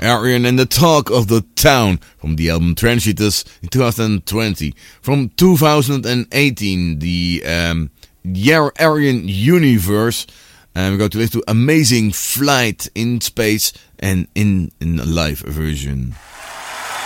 Arian and the Talk of the Town from the album Transitus in 2020. From 2018, the Arian Universe. And we're going to listen to Amazing Flight in Space and in a live version.